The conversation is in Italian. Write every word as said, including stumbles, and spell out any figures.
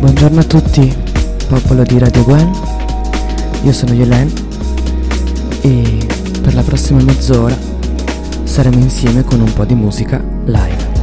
Buongiorno a tutti, popolo di Radio Gwen. Io sono Yolen e per la prossima mezz'ora saremo insieme con un po' di musica live.